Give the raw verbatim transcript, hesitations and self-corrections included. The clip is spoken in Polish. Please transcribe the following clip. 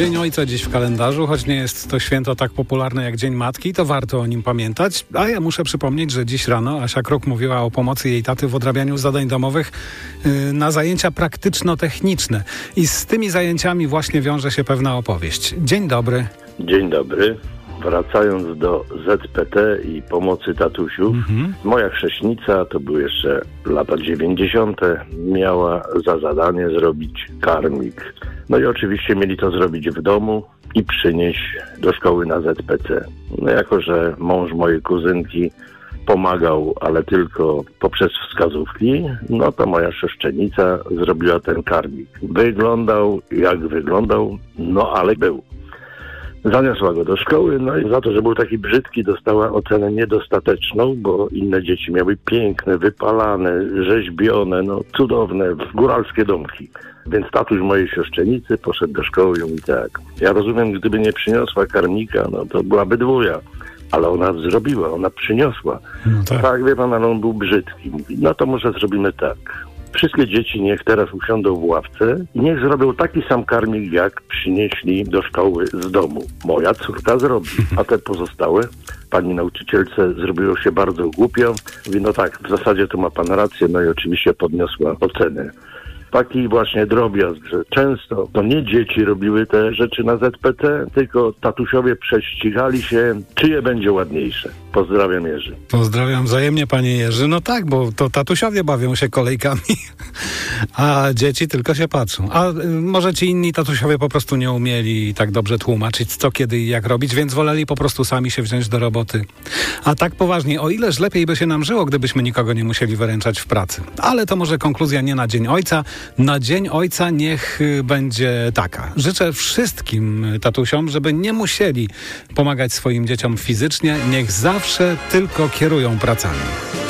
Dzień Ojca dziś w kalendarzu, choć nie jest to święto tak popularne jak Dzień Matki, to warto o nim pamiętać. A ja muszę przypomnieć, że dziś rano Asia Kruk mówiła o pomocy jej taty w odrabianiu zadań domowych yy, na zajęcia praktyczno-techniczne. I z tymi zajęciami właśnie wiąże się pewna opowieść. Dzień dobry. Dzień dobry. Wracając do Z P T i pomocy tatusiów, mhm. moja chrześnica, to były jeszcze lata dziewięćdziesiąte, miała za zadanie zrobić karmik. No i oczywiście mieli to zrobić w domu i przynieść do szkoły na Z P C. No jako, że mąż mojej kuzynki pomagał, ale tylko poprzez wskazówki, no to moja siostrzenica zrobiła ten karmik. Wyglądał jak wyglądał, no ale był. Zaniosła go do szkoły, no i za to, że był taki brzydki, dostała ocenę niedostateczną, bo inne dzieci miały piękne, wypalane, rzeźbione, no cudowne, góralskie domki. Więc tatuś mojej siostrzenicy poszedł do szkoły i mówi tak: ja rozumiem, gdyby nie przyniosła karmika, no to byłaby dwuja. Ale ona zrobiła, ona przyniosła. No tak. tak, wie pan, ale on był brzydki. Mówi, no to może zrobimy tak. Wszystkie dzieci niech teraz usiądą w ławce i niech zrobią taki sam karmik, jak przynieśli do szkoły z domu. Moja córka zrobi, a te pozostałe, pani nauczycielce zrobiło się bardzo głupio. Mówi, no tak, w zasadzie to ma pan rację, no i oczywiście podniosła ocenę. Taki właśnie drobiazg, że często to nie dzieci robiły te rzeczy na Z P T, tylko tatusiowie prześcigali się, czyje będzie ładniejsze. Pozdrawiam, Jerzy. Pozdrawiam wzajemnie, panie Jerzy. No tak, bo to tatusiowie bawią się kolejkami, a dzieci tylko się patrzą. A y, może ci inni tatusiowie po prostu nie umieli tak dobrze tłumaczyć, co, kiedy i jak robić, więc woleli po prostu sami się wziąć do roboty. A tak poważnie, o ileż lepiej by się nam żyło, gdybyśmy nikogo nie musieli wyręczać w pracy. Ale to może konkluzja nie na Dzień Ojca. Na Dzień Ojca niech będzie taka. Życzę wszystkim tatusiom, żeby nie musieli pomagać swoim dzieciom fizycznie, niech zawsze tylko kierują pracami.